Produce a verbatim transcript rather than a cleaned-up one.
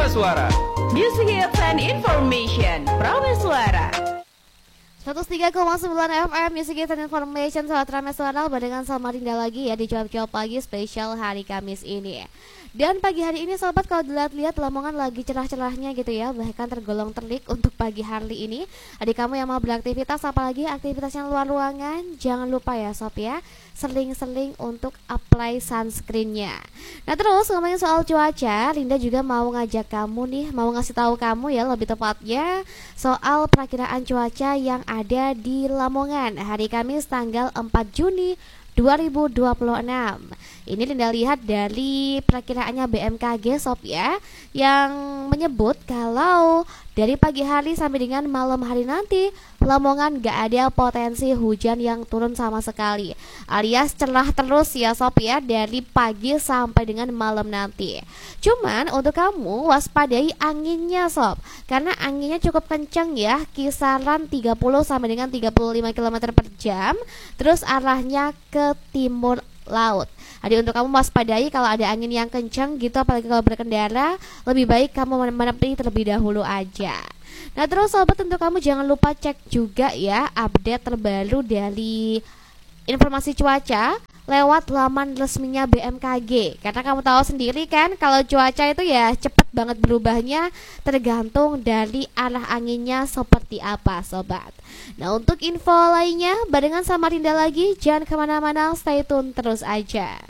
Prameswara. Music hits and information. Prameswara. seratus tiga koma sembilan F M Music Hits and Information. Sahabat Prameswara, barengan Samarinda lagi ya di Jawab-Jawab Pagi spesial hari Kamis ini. Dan pagi hari ini sobat, kalau dilihat-lihat Lamongan lagi cerah-cerahnya gitu ya, bahkan tergolong terik untuk pagi hari ini. Adik kamu yang mau beraktivitas, apalagi aktivitas yang luar ruangan, jangan lupa ya sob ya, seling-seling untuk apply sunscreennya. Nah terus ngomongin soal cuaca, Linda juga mau ngajak kamu nih, mau ngasih tahu kamu ya lebih tepatnya soal perakiraan cuaca yang ada di Lamongan hari Kamis tanggal empat Juni dua ribu dua puluh enam. Ini Linda lihat dari perakiraannya B M K G sob ya, yang menyebut kalau dari pagi hari sampai dengan malam hari nanti Lamongan gak ada potensi hujan yang turun sama sekali, alias cerah terus ya sob ya dari pagi sampai dengan malam nanti. Cuman untuk kamu waspadai anginnya sob, karena anginnya cukup kencang ya, kisaran tiga puluh sampai dengan tiga puluh lima kilometer per jam, terus arahnya ke timur laut. Jadi untuk kamu waspadai kalau ada angin yang kencang gitu, apalagi kalau berkendara, lebih baik kamu menepi terlebih dahulu aja. Nah terus sobat, untuk kamu jangan lupa cek juga ya update terbaru dari informasi cuaca lewat laman resminya B M K G. Karena kamu tahu sendiri kan kalau cuaca itu ya cepet banget berubahnya, tergantung dari arah anginnya seperti apa sobat. Nah untuk info lainnya barengan Samarinda lagi, jangan kemana-mana, stay tune terus aja.